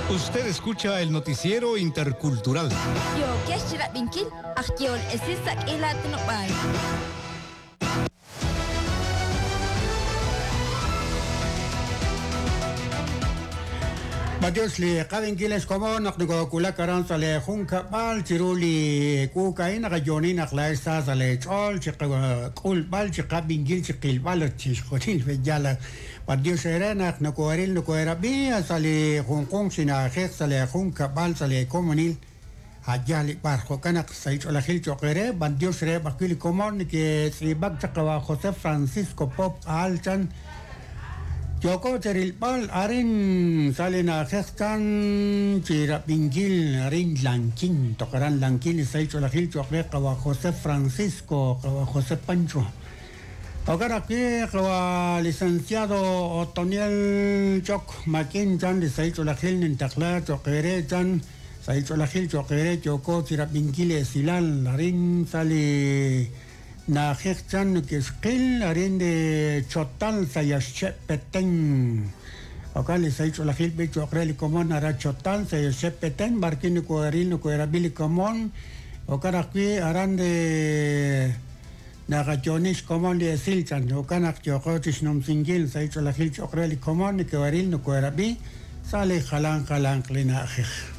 Usted escucha el noticiero intercultural. Yo keshira binkil, akyon esisak ilatunupay. Badios li kading kiles komo naknugo kula karan sale khunka bal tiruli ku kain rajoni nakla sta sale chol chiqa kul bal chiqa bingil chiqil bal chishkotin fejala badios era naknugo eril nugo era bi sale khungkong sina khek sale khunka bal sale komonil hajali barco kanak sait ola khil chokere badios re bakili komon ke sibak chiqa José Francisco Pop alchan Joko cerilpal arin salina gestan cira pinggil arin langking tokaran langking saya coba hil cokre kawa José Francisco kawa José Pancho. Ahora aquí kawa licenciado Otoniel Chok makin jan saya coba hil nintakla cokere jan saya coba hil cokere joko cira pinggil silal arin sali na hekchan que skill arin de chotal saya peteng akali saya chola hil be chokreli komon ara chotal saya peteng barkin ko arin ko erabili komon okara qui aran de na rajonis komon de silchan okana chokotis nom singil saya chola hil chokreli komon ko arin ko erabi sale khalan klina